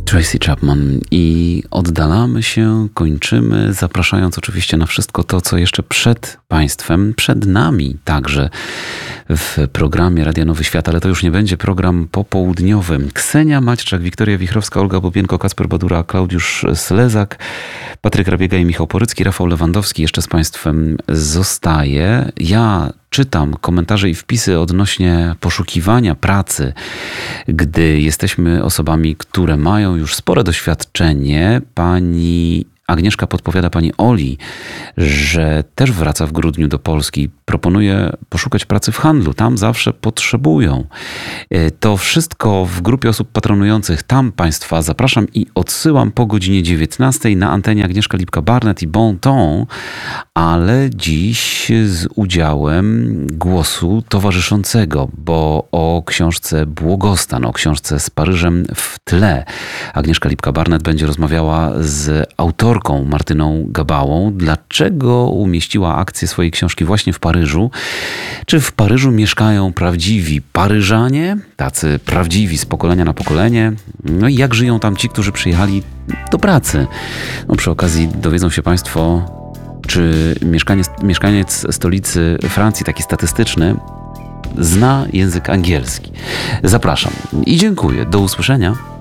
Tracy Chapman i oddalamy się, kończymy, zapraszając oczywiście na wszystko to, co jeszcze przed Państwem, przed nami także w programie Radia Nowy Świat, ale to już nie będzie program popołudniowy. Ksenia Maćczak, Wiktoria Wichrowska, Olga Bobienko, Kacper Badura, Klaudiusz Slezak, Patryk Rabiega i Michał Porycki, Rafał Lewandowski jeszcze z Państwem zostaje. Ja czytam komentarze i wpisy odnośnie poszukiwania pracy, gdy jesteśmy osobami, które mają już spore doświadczenie. Pani Agnieszka podpowiada pani Oli, że też wraca w grudniu do Polski. Proponuje poszukać pracy w handlu. Tam zawsze potrzebują. To wszystko w grupie osób patronujących. Tam Państwa zapraszam i odsyłam po godzinie 19 na antenie Agnieszka Lipka-Barnett i Bon Ton, ale dziś z udziałem głosu towarzyszącego, bo o książce Błogostan, o książce z Paryżem w tle. Agnieszka Lipka-Barnett będzie rozmawiała z autorką Martyną Gabałą. Dlaczego umieściła akcję swojej książki właśnie w Paryżu? Czy w Paryżu mieszkają prawdziwi Paryżanie? Tacy prawdziwi z pokolenia na pokolenie? No i jak żyją tam ci, którzy przyjechali do pracy? No, przy okazji dowiedzą się Państwo, czy mieszkaniec stolicy Francji, taki statystyczny, zna język angielski. Zapraszam i dziękuję. Do usłyszenia.